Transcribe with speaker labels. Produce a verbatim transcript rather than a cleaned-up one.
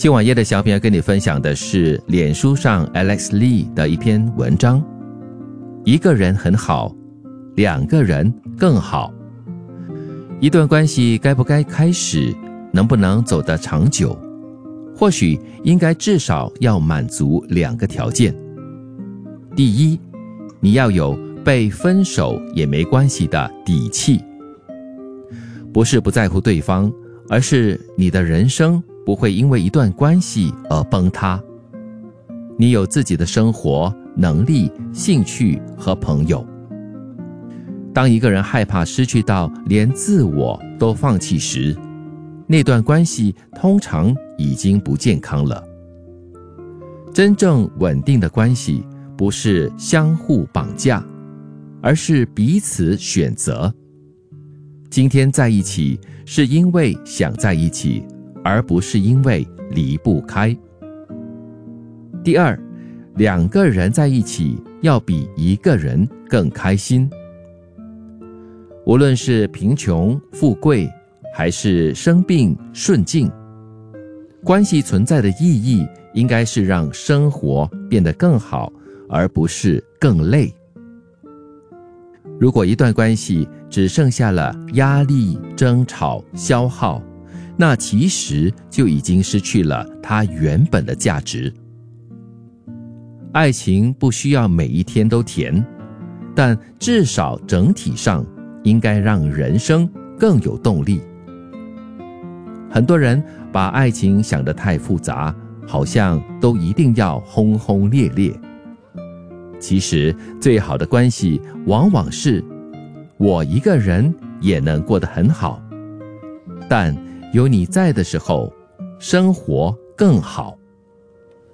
Speaker 1: 今晚夜的小品要跟你分享的是脸书上 Alex Lee 的一篇文章，一个人很好，两个人更好。一段关系该不该开始，能不能走得长久，或许应该至少要满足两个条件。第一，你要有被分手也没关系的底气，不是不在乎对方，而是你的人生不会因为一段关系而崩塌。你有自己的生活、能力、兴趣和朋友。当一个人害怕失去到连自我都放弃时，那段关系通常已经不健康了。真正稳定的关系不是相互绑架，而是彼此选择。今天在一起是因为想在一起，而不是因为离不开。第二，两个人在一起要比一个人更开心。无论是贫穷、富贵，还是生病、顺境，关系存在的意义应该是让生活变得更好，而不是更累。如果一段关系只剩下了压力、争吵、消耗，那其实就已经失去了它原本的价值。爱情不需要每一天都甜，但至少整体上应该让人生更有动力。很多人把爱情想得太复杂，好像都一定要轰轰烈烈。其实最好的关系往往是我一个人也能过得很好，但有你在的时候，生活更好。